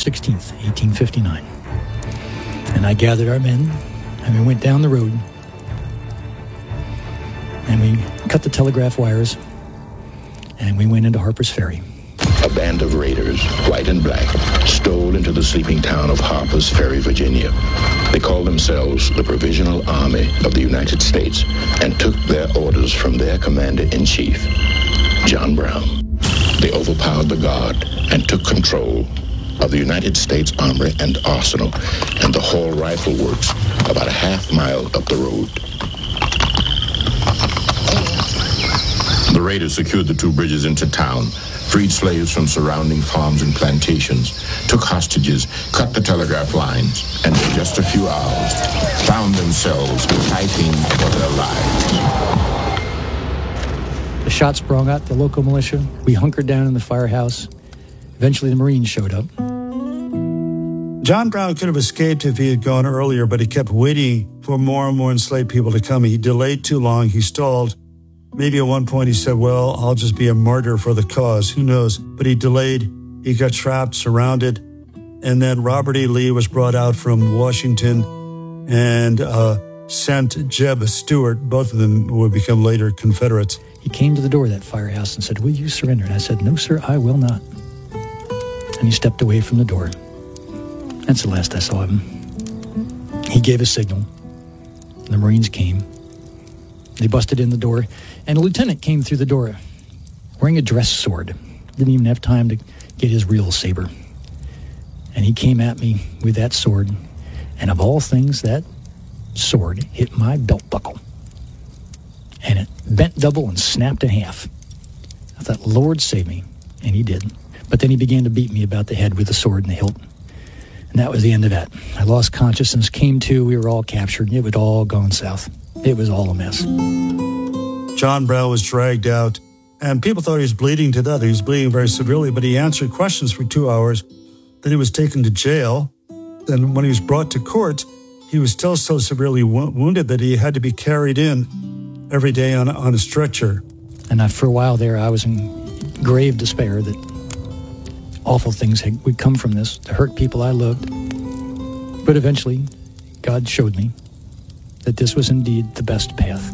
16th, 1859. And I gathered our men, and we went down the road, and we cut the telegraph wires, and we went into Harper's Ferry. A band of raiders, white and black, stole into the sleeping town of Harper's Ferry, Virginia. They called themselves the Provisional Army of the United States and took their orders from their commander-in-chief, John Brown. They overpowered the guard and took control of the United States Armory and Arsenal and the Hall Rifle Works about a half-mile up the road. The raiders secured the two bridges into town, freed slaves from surrounding farms and plantations, took hostages, cut the telegraph lines, and in just a few hours found themselves fighting for their lives. The shots sprung out the local militia. We hunkered down in the firehouse. Eventually the Marines showed up. John Brown could have escaped if he had gone earlier, but he kept waiting for more and more enslaved people to come. He delayed too long. He stalled. Maybe at one point he said, well, I'll just be a martyr for the cause. Who knows? But he delayed. He got trapped, surrounded. And then Robert E. Lee was brought out from Washington and sent Jeb Stuart. Both of them would become later Confederates. He came to the door of that firehouse and said, will you surrender? And I said, no, sir, I will not. And he stepped away from the door. That's the last I saw of him. He gave a signal. The Marines came. They busted in the door, and a lieutenant came through the door wearing a dress sword. Didn't even have time to get his real saber. And he came at me with that sword, and of all things, that sword hit my belt buckle. And it bent double and snapped in half. I thought, Lord save me, and he did. But then he began to beat me about the head with the sword and the hilt. And that was the end of that. I lost consciousness, came to, we were all captured, and it had all gone south. It was all a mess. John Brown was dragged out, and people thought he was bleeding to death. He was bleeding very severely, but he answered questions for 2 hours. Then he was taken to jail. Then when he was brought to court, he was still so severely wounded that he had to be carried in every day on a stretcher. And for a while there, I was in grave despair that awful things would come from this to hurt people I loved. But eventually, God showed me that this was indeed the best path.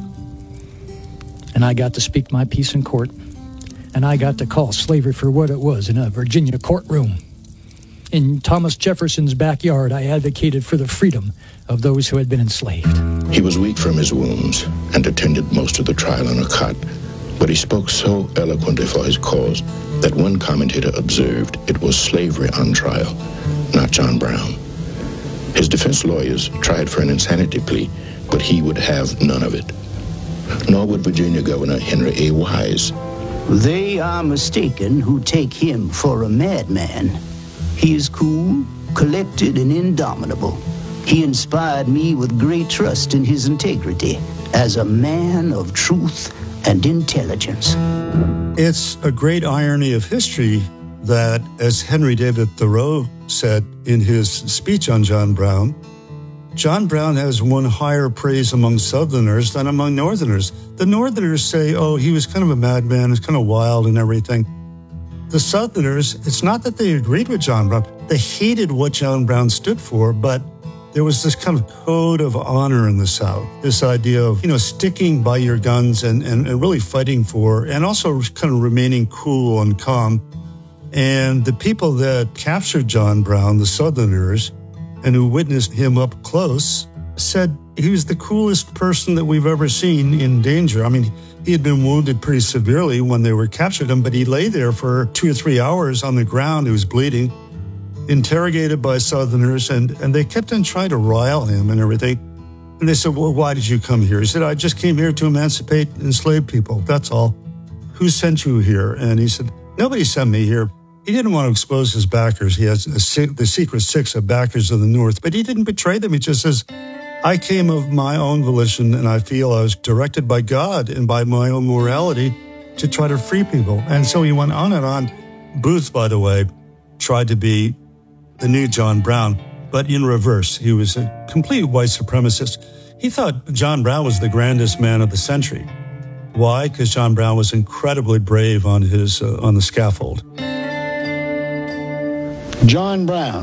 And I got to speak my piece in court, and I got to call slavery for what it was in a Virginia courtroom. In Thomas Jefferson's backyard, I advocated for the freedom of those who had been enslaved. He was weak from his wounds and attended most of the trial on a cot, but he spoke so eloquently for his cause that one commentator observed it was slavery on trial, not John Brown. His defense lawyers tried for an insanity plea, but he would have none of it. Nor would Virginia Governor Henry A. Wise. They are mistaken who take him for a madman. He is cool, collected, and indomitable. He inspired me with great trust in his integrity as a man of truth and intelligence. It's a great irony of history that, as Henry David Thoreau said in his speech on John Brown has won higher praise among Southerners than among Northerners. The Northerners say, oh, he was kind of a madman, he's kind of wild and everything. The Southerners, it's not that they agreed with John Brown. They hated what John Brown stood for, but there was this kind of code of honor in the South, this idea of, sticking by your guns and really fighting for, and also kind of remaining cool and calm. And the people that captured John Brown, the Southerners, and who witnessed him up close, said he was the coolest person that we've ever seen in danger. I mean, he had been wounded pretty severely when they were captured him, but he lay there for 2 or 3 hours on the ground. He was bleeding, interrogated by Southerners, and they kept on trying to rile him and everything. And they said, well, why did you come here? He said, I just came here to emancipate enslaved people. That's all. Who sent you here? And he said, nobody sent me here. He didn't want to expose his backers. He has the secret six of backers of the North, but he didn't betray them. He just says, I came of my own volition, and I feel I was directed by God and by my own morality to try to free people. And so he went on and on. Booth, by the way, tried to be the new John Brown, but in reverse. He was a complete white supremacist. He thought John Brown was the grandest man of the century. Why? Because John Brown was incredibly brave on the scaffold. John Brown